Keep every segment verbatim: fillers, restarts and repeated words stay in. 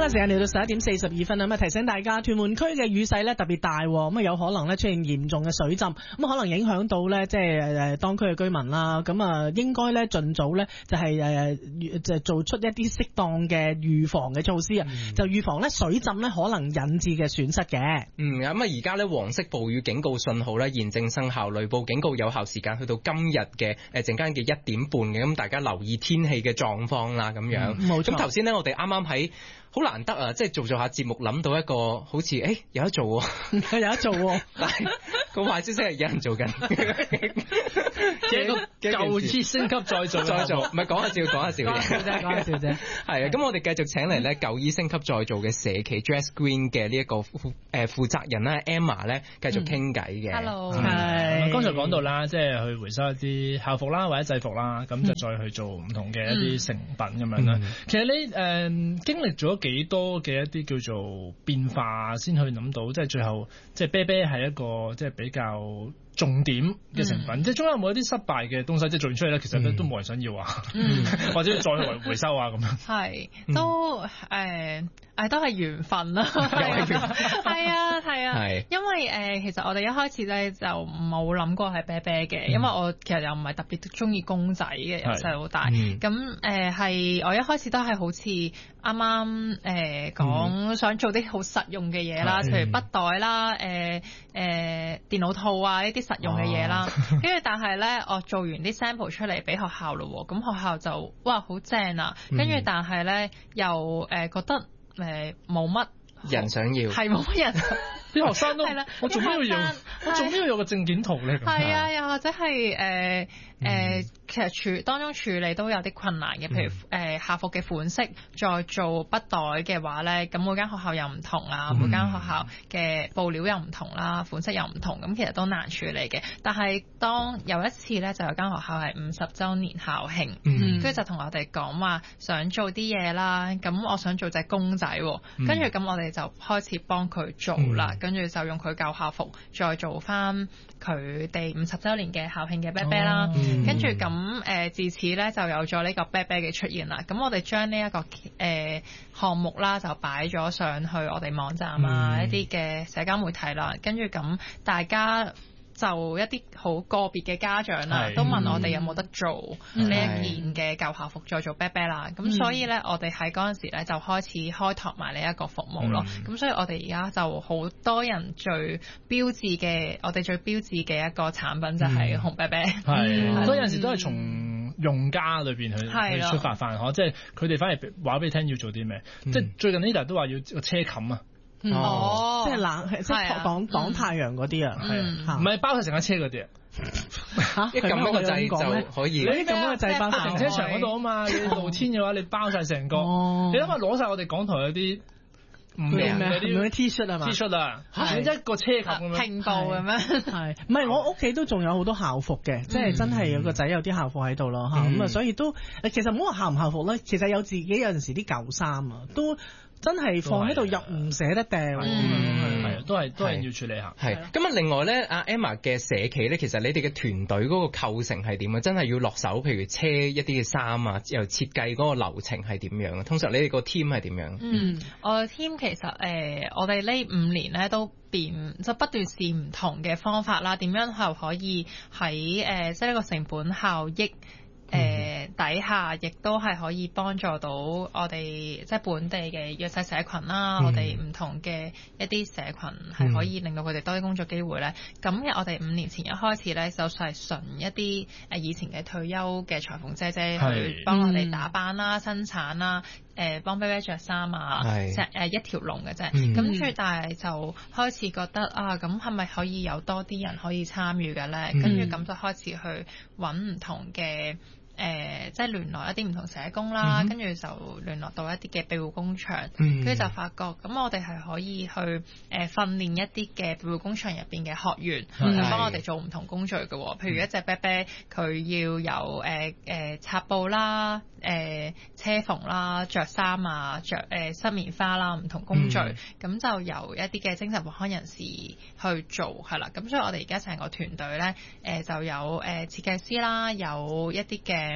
啦，時間嚟到十一點四十二分啦，咁啊提醒大家，屯門區嘅雨勢咧特別大，咁啊有可能咧出現嚴重嘅水浸，咁可能影響到咧即係誒當區嘅居民啦，咁啊應該咧盡早咧就係誒就做出一啲適當嘅預防嘅措施啊，嗯、就預防咧水浸咧可能引致嘅損失嘅。 嗯，咁啊而家咧黃色暴雨警告信號咧現正生效，雷暴警告有效時間去到今日嘅誒陣間嘅一點半嘅，咁大家留意天氣嘅狀況啦，咁樣。冇錯。咁頭先咧我哋啱啱喺好難得啊！即係做做下節目，諗到一個好似誒、欸、有得做喎、啊，有得做喎、啊。但係個壞消息係有人做緊， 一個舊次升級再做再做，唔係講下笑講下笑啫， 講下笑啫。 係啊，咁我哋繼續請嚟咧舊醫升級再做嘅社企 Dress Green 嘅呢一個負誒負責人啦 Emma 咧，繼續傾偈嘅。 Hello， 係。剛才講到啦，即係去回收一啲校服啦或者制服啦，咁就再去做唔同嘅一啲成品咁樣啦。嗯、其實你誒、呃、經歷咗幾多嘅一啲叫做變化先去諗到，即係最後即係啤啤係一個即係比較重點嘅成品，嗯、即係中間有冇一啲失敗嘅東西，即係做完出嚟咧，其實都都冇人想要啊，嗯、或者再回回收啊咁樣。係都誒誒、呃、都係緣分啦，係啊係啊，因為誒、呃、其實我哋一開始咧就冇諗過係啤啤嘅，因為我其實又唔係特別中意公仔嘅，由細到大。咁誒係我一開始都係好似啱啱誒講想做啲好實用嘅嘢啦，譬如筆袋啦，誒、呃、誒、呃、電腦套啊呢啲實用嘅嘢啦。跟住但係咧，我做完啲 sample 出嚟俾學校咯，咁學校就哇好正啊！跟住但係咧又誒、呃、覺得誒冇乜人想要， 係冇乜人。 啲學生都係啦，我做咩要用？我做咩要有個證件圖咧？ 係啊，又或者係誒誒，其實處當中處理都有啲困難嘅。譬如誒、呃、校服嘅款式，再做筆袋嘅話咧，咁每間學校又唔同啊，嗯、每間學校嘅布料又唔同啦，款式又唔同，咁其實都難處理嘅。但係當有一次咧，就有間學校係五十週年校慶，跟住、嗯、就同我哋講話想做啲嘢啦。咁我想做隻公仔，跟住咁我哋就開始幫佢做啦。嗯跟住就用佢舊校服，再做翻佢哋五十週年嘅校慶嘅啤啤啦。哦嗯、跟住咁誒，自此咧就有咗呢個啤啤嘅出現啦。咁我哋將呢一個誒、呃、項目啦，就擺咗上去我哋網站啊，嗯、一啲嘅社交媒體啦。跟住咁大家就一啲好個別嘅家長啦，都問我哋有冇得做呢一件嘅舊校服再做啤啤啦。咁、嗯、所以咧，我哋喺嗰陣時咧就開始開拓埋呢一個服務咯。咁、嗯、所以我哋而家就好多人最標誌嘅，我哋最標誌嘅一個產品就係紅啤啤。係，好多有陣時都係從用家裏邊去、嗯、去出發翻，嗬，即係佢哋反而話俾你聽要做啲咩。即係、嗯、最近呢度都話要個車冚啊。 哦，即係冷，即係擋擋太陽嗰啲啊，係唔係包晒成架車嗰啲啊？ 一撳一個掣就可以， 你撳一個掣包停車場嗰度啊嘛，你露天嘅話你包晒成個，你諗下攞晒我哋港台嗰啲唔明嗰啲 T 恤啊嘛 ，T 恤啊，一個車冚咁樣拼布咁樣， 係唔係？我屋企都仲有好多校服嘅，即係真係有個仔有啲校服喺度咯嚇，咁啊所以都其實唔好話校唔校服咧，其實有自己有陣時啲舊衫啊都。真係放喺度又唔捨得掉， 係係都係都係要處理下。 係咁啊！另外咧，阿 Emma 嘅社企咧，其實你哋嘅團隊嗰個構成係點啊？真係要落手，譬如車一啲嘅衫啊，又設計嗰個流程係點樣啊？通常你哋個 team 係點樣？ 嗯，我嘅 team 其實誒、呃，我哋呢五年咧都變就不斷試唔同嘅方法啦，點樣後可以喺誒、呃、即係呢個成本效益。誒、呃、底下亦都係可以幫助到我哋即係本地嘅弱勢社群啦，嗯、我哋唔同嘅一啲社群係可以令到佢哋多啲工作機會咧。咁、嗯、我哋五年前一開始咧，就係純一啲誒以前嘅退休嘅裁縫姐姐去幫我哋打扮啦、嗯、生產啦、誒幫 B B 着衫啊，成誒一條龍嘅啫。咁跟住但係就開始覺得啊，咁係咪可以有多啲人可以參與嘅咧？跟住咁就開始去揾唔同嘅。誒、呃，即係聯絡一啲唔同社工啦，跟住、嗯、就聯絡到一啲嘅庇護工場，跟住、嗯、就發覺咁我哋係可以去誒、呃、訓練一啲嘅庇護工場入邊嘅學員，去幫、嗯、我哋做唔同工序嘅，譬如一隻啤啤佢要有誒誒、呃、擦布啦、誒、呃、車縫啦、着衫啊、着誒塞棉花啦，唔同工序，咁、嗯、就由一啲嘅精神健康人士去做係啦。咁所以我哋而家成個團隊咧，誒、呃、就有誒設計師啦，有一啲嘅。誒、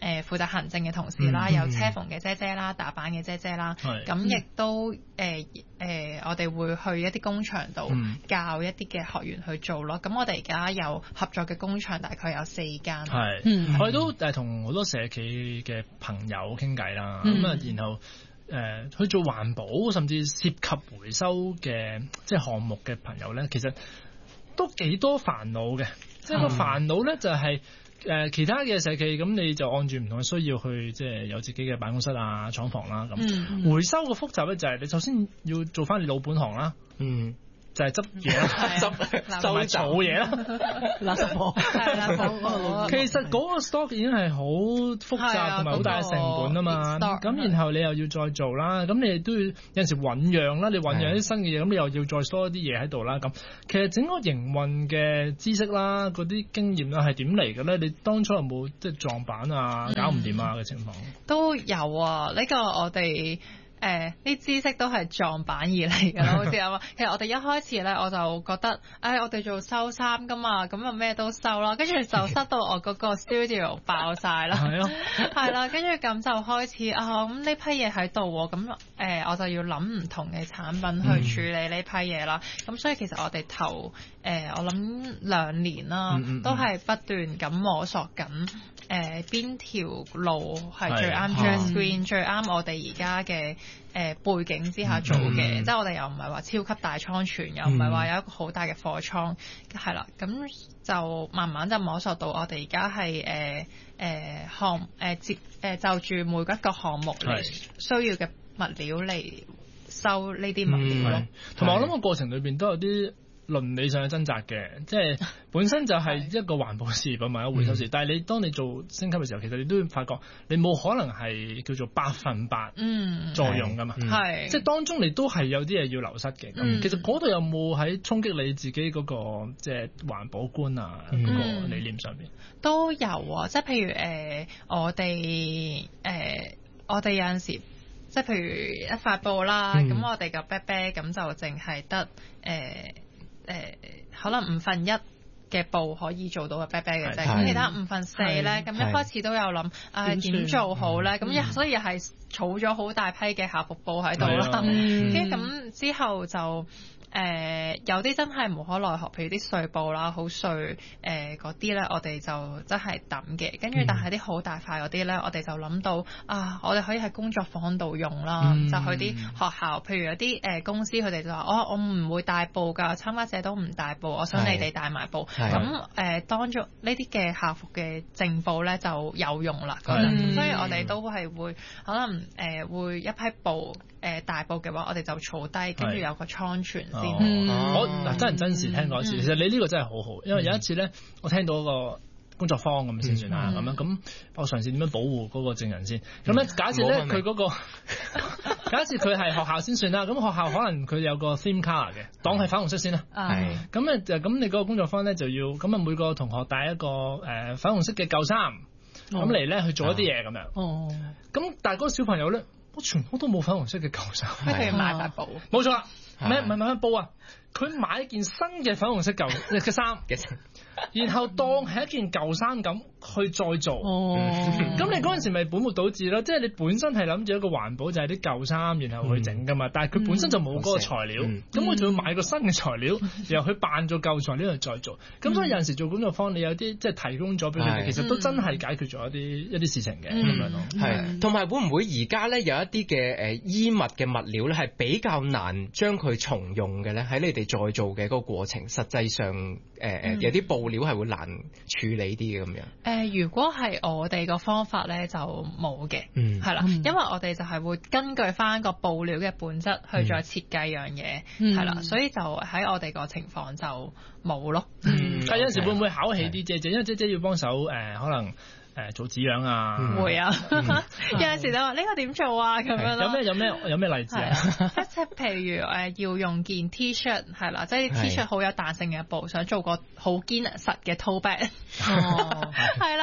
誒負責行政嘅同事啦， 嗯、 有車縫嘅姐姐啦，打板嘅姐姐啦，咁亦都誒誒、呃呃，我哋會去一啲工場度教一啲嘅學員去做咯。咁我哋而家有合作嘅工場，大概有四間。 係， 嗯、 我哋都誒同好多社企嘅朋友傾偈啦，咁啊、嗯，然後。誒、呃、去做環保甚至涉及回收嘅即係項目嘅朋友咧，其實都幾多煩惱嘅。即係個煩惱咧就係、是、誒、呃、其他嘅社企咁，你就按住唔同嘅需要去即係有自己嘅辦公室啊、廠房啦咁。嗯、回收個複雜咧就係你首先要做翻你老本行啦。嗯。就係執嘢啦，執就係儲嘢啦，垃圾貨係垃圾貨。其實嗰個 stock 已經係好複雜同埋好大嘅成本啊嘛。咁然後你又要再做啦，咁你都要有陣時醖釀啦，你醖釀啲新嘅嘢，咁你又要再 store 一啲嘢喺度啦。咁其實整個營運嘅知識啦，嗰啲經驗啦係點嚟嘅咧？你當初有冇即係撞板啊、搞唔掂啊嘅情況？ 都有啊，呢個我哋。誒啲、呃、知識都係撞板而嚟㗎啦，好似啊嘛。其實我哋一開始咧，我就覺得，誒、哎、我哋做收衫㗎嘛，咁啊咩都收啦，跟住就塞到我嗰個 studio 爆晒啦。係啊，係啦，跟住咁就開始啊，咁呢批嘢喺度喎，咁誒、呃、我就要諗唔同嘅產品去處理呢批嘢啦。咁、嗯、所以其實我哋頭誒、呃、我諗兩年啦，嗯嗯嗯都係不斷咁摸索緊。誒邊、呃、條路係最啱 Just Green、啊、最啱我哋而家嘅誒背景之下做嘅，嗯、即係我哋又唔係話超級大倉存，嗯、又唔係話有一個好大嘅貨倉，係啦，咁就慢慢就摸索到我哋而家係誒誒項誒接誒就住每一個項目嚟需要嘅物料嚟收呢啲物料咯。 同埋、嗯、我諗個過程裏邊都有啲倫理上嘅掙扎嘅，即係本身就係一個環保事業或者回收事業，嗯、但係你當你做升級嘅時候，其實你都會發覺你冇可能係叫做百分百作用噶嘛，係、嗯、即係當中你都係有啲嘢要流失嘅。咁、嗯、其實嗰度有冇喺衝擊你自己嗰、那個即係環保觀啊嗰、嗯、個理念上邊？ 都有啊，即係譬如誒、呃、我哋誒、呃、我哋有陣時。即係譬如一塊布啦，咁、嗯、我哋個 bag bag 咁就淨係得誒誒可能五分一嘅布可以做到個 bag bag 嘅啫，咁其他五分四咧，咁一開始都有諗啊點做好咧，咁、嗯、所以係儲咗好大批嘅校服布喺度啦，跟住咁之後就。誒、呃、有啲真係無可奈何，譬如啲碎布啦，好碎誒嗰啲咧，我哋就真係抌嘅。跟住，但係啲好大塊嗰啲咧，我哋就諗到啊，我哋可以喺工作坊度用啦。嗯、就去啲學校，譬如有啲誒、呃、公司，佢哋就話：哦，我唔會帶布㗎，參加者都唔帶布，我想你哋帶埋布。咁誒、呃，當咗呢啲嘅校服嘅正布咧，就有用啦。嗰陣、嗯，所以我哋都係會可能誒、呃、會一批布。誒大布嘅話，我哋就儲低，跟住有個倉存先。 我嗱真人真事聽過一次，其實你呢個真係好好，因為有一次咧，我聽到個工作坊咁先算啦，咁樣咁我嘗試點樣保護嗰個證人先。咁咧假設咧佢嗰個，假設佢係學校先算啦。咁學校可能佢有個 theme colour 嘅，當係粉紅色先啦。係。咁咧就咁你嗰個工作坊咧就要咁啊每個同學帶一個誒粉紅色嘅舊衫，咁嚟咧去做一啲嘢咁樣。哦。咁但係嗰個小朋友咧。我全部都冇粉紅色嘅舊衫， 佢哋買塊布， 冇錯啦，唔係唔係買塊布啊，佢買一件新嘅粉紅色舊嘅衫，然後當係一件舊衫咁去再做，哦，咁你嗰陣時咪本末倒置咯，即係你本身係諗住一個環保就係啲舊衫，然後去整噶嘛，但係佢本身就冇嗰個材料，咁我就要買個新嘅材料，然後去扮咗舊材料嚟再做，咁所以有陣時做工作坊，你有啲即係提供咗俾佢哋，其實都真係解決咗一啲一啲事情嘅咁樣咯， 係，同埋會唔會而家咧有一啲嘅誒衣物嘅物料咧係比較難將佢重用嘅咧？喺你哋再做嘅嗰個過程，實際上誒誒有啲布料係會難處理啲嘅咁樣。 誒，如果係我哋個方法咧，就冇嘅，係啦，因為我哋就係會根據翻個布料嘅本質去再設計樣嘢，係啦，所以就喺我哋個情況就冇咯。 但有陣時會唔會考起啲姐姐？因為姐姐要幫手誒，可能。誒做紙樣啊， 會啊，有陣時就話呢個點做啊咁樣咯。 有咩有咩有咩例子啊？ 即係譬如誒要用件 T-shirt 係啦，即係 T-shirt 好有彈性嘅布，想做個好堅實嘅 tote bag。哦，係啦。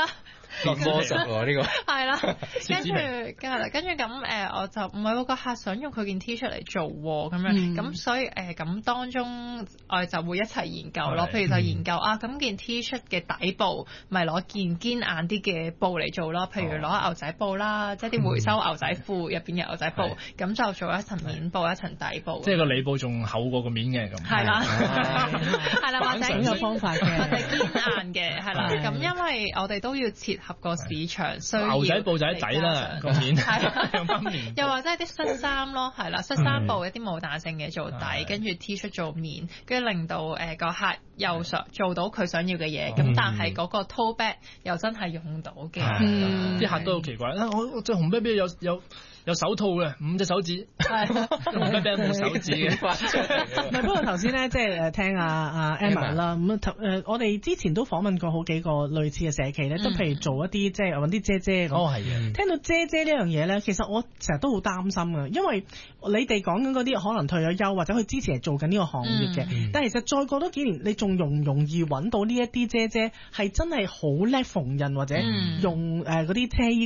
變魔術喎呢個。 係啦，跟住係啦，跟住咁誒，我就唔係喎，個客想用佢件 T 恤嚟做喎，咁樣咁、嗯、所以誒咁、呃、當中我哋就會一齊研究咯。譬如就研究、嗯、啊，咁件 T 恤嘅底部咪攞件堅硬啲嘅布嚟做咯。譬如攞牛仔布啦，即係啲回收牛仔褲入邊嘅牛仔布，咁、嗯、就做一層面布，一層底部。 即係個裏布仲厚過個面嘅咁。係啦， 係啦，或者有方法嘅， 或者堅硬嘅，係啦。咁因為我哋都要切合個市場需要。 牛仔布就喺底啦，個面係又或者係啲恤衫咯，係啦，恤衫布一啲冇彈性嘅做底，跟住 T 恤做面，跟住令到誒個客又想做到佢想要嘅嘢，咁但係嗰個 tote bag 又真係用到嘅。 啲客都好奇怪，我我著紅啤啤有有有手套嘅，五隻手指，紅啤啤冇手指嘅。 唔係，不過頭先咧，即係誒聽阿阿 Emma 啦，咁誒我哋之前都訪問過好幾個類似嘅社企咧，都譬如做一啲即係揾啲姐姐咁。 哦，係嘅。 聽到姐姐呢樣嘢咧，其實我成日都好擔心嘅，因為你哋講緊嗰啲可能退咗休或者佢之前係做緊呢個行業嘅，嗯、但係其實再過多幾年，你仲容唔容易揾到呢一啲姐姐係真係好叻縫紉或者用誒嗰啲車衣